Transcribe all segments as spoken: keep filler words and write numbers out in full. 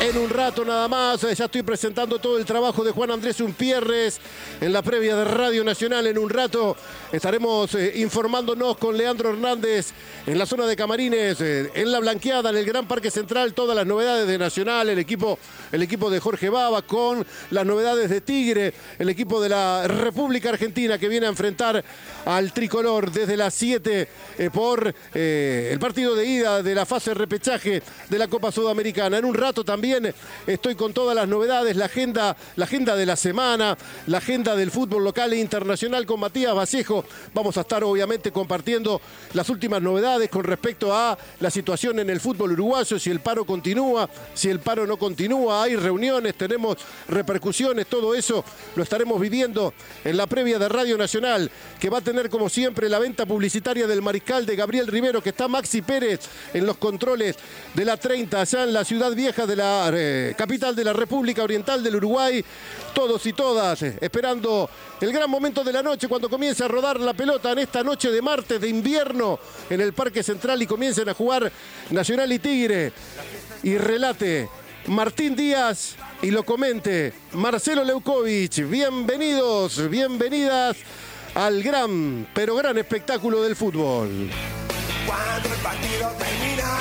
En un rato nada más, ya estoy presentando todo el trabajo de Juan Andrés Umpierres en la previa de Radio Nacional. En un rato estaremos eh, informándonos con Leandro Hernández en la zona de camarines, eh, en la Blanqueada, en el Gran Parque Central, todas las novedades de Nacional, el equipo, el equipo de Jorge Baba, con las novedades de Tigre, el equipo de la República Argentina que viene a enfrentar al tricolor desde las siete eh, por eh, el partido de ida de la fase de repechaje de la Copa Sudamericana. En un rato también estoy con todas las novedades, la agenda, la agenda de la semana, la agenda del fútbol local e internacional con Matías Vallejo. Vamos a estar obviamente compartiendo las últimas novedades con respecto a la situación en el fútbol uruguayo, si el paro continúa, si el paro no continúa, hay reuniones, tenemos repercusiones, todo eso lo estaremos viviendo en la previa de Radio Nacional, que va a tener como siempre la venta publicitaria del Mariscal de Gabriel Rivero, que está Maxi Pérez en los controles de la treinta, allá en la ciudad vieja de la eh, capital de la República Oriental del Uruguay. Todos y todas eh, esperando el gran momento de la noche cuando comience a rodar la pelota en esta noche de martes de invierno en el Parque Central y comiencen a jugar Nacional y Tigre. Y relate Martín Díaz y lo comente Marcelo Leucovich. Bienvenidos, bienvenidas al gran, pero gran espectáculo del fútbol. Cuando el partido termina,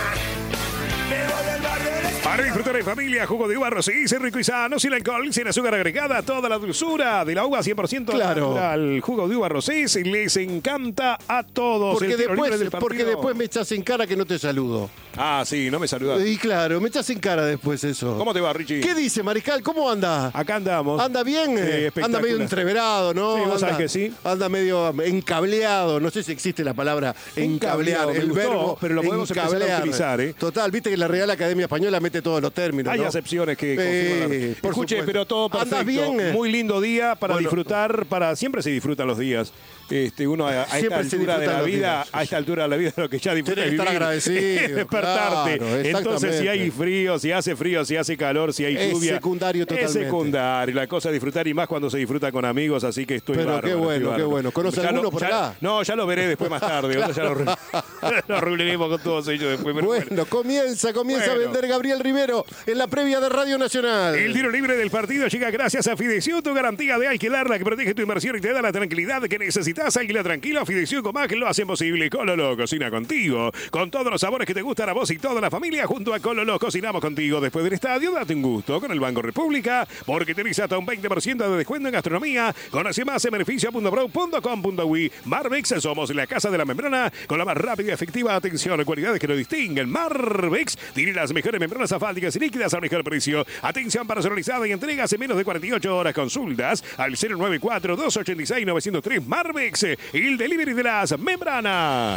me voy al bar de la esquina. Para disfrutar en familia, jugo de uva Rosís, rico y sano, sin alcohol, sin azúcar agregada, toda la dulzura de la uva cien por ciento Claro. natural. Jugo de uva Rosís les encanta a todos. Porque El tiro libre después, del porque partido. después me echas en cara que no te saludo. Ah, sí, no me saludaste. Y claro, me echas en cara después eso. ¿Cómo te va, Richie? ¿Qué dice, Mariscal? ¿Cómo anda? Acá andamos. ¿Anda bien? Sí, anda espectacular. medio entreverado, ¿no? Sí, vos anda, sabés que sí. Anda medio encableado. No sé si existe la palabra encablear. Encableado, me El gustó, verbo pero lo podemos empezar a encablear. utilizar, ¿eh? Total, viste que la Real Academia Española mete todos los términos, Hay ¿no? excepciones que Eh, confirman la- por Escuche, supuesto. pero todo perfecto. ¿Andas bien? Muy lindo día para Bueno. disfrutar, para siempre se disfrutan los días. Este, uno a, a esta Siempre se altura de disfrutan la los vida, días. a esta altura de la vida lo que ya disfruta Tenés que es estar vivir, agradecido, es despertarte. claro, Entonces, si hay exactamente. frío, si hace frío, si hace calor, si hay Es lluvia, secundario es totalmente. secundario. La cosa es disfrutar y más cuando se disfruta con amigos, así que estoy Pero bárbaro, qué estoy bueno, qué bárbaro. bueno. ¿Conoce Ya alguno lo- por ya- acá? No, ya lo veré después más tarde. Claro. Ya lo, re- lo reuniremos con todos ellos después. pero Bueno, comienza, comienza Bueno. a vender Gabriel Rivero en la previa de Radio Nacional. El tiro libre del partido llega gracias a Fidecio, tu garantía de alquilar, la que protege tu inversión y te da la tranquilidad que necesitas. Alquila tranquilo, Fidecio con más que lo hacen posible. Cololo cocina contigo, con todos los sabores que te gustan a vos y toda la familia. Junto a Cololo cocinamos contigo. Después del estadio, date un gusto con el Banco República, porque tenés hasta un veinte por ciento de descuento en gastronomía. Conoce más en beneficio punto pro punto com punto uy. Marbex, somos la casa de la membrana con la más rápida y efectiva atención. Cualidades que lo distinguen. Marbex tiene las mejores membranas asfálticas y líquidas al mejor precio. Atención personalizada y entregas en menos de cuarenta y ocho horas. Consultas al cero nueve cuatro, dos ocho seis, nueve cero tres. Marbex, el delivery de las membranas.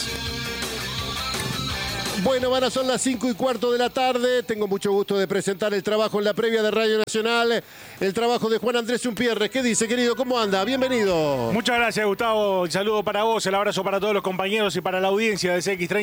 Bueno, van a son las cinco y cuarto de la tarde. Tengo mucho gusto de presentar el trabajo en la previa de Radio Nacional. El trabajo de Juan Andrés Umpierres. ¿Qué dice, querido? ¿Cómo anda? Bienvenido. Muchas gracias, Gustavo. Un saludo para vos, el abrazo para todos los compañeros y para la audiencia de C X treinta.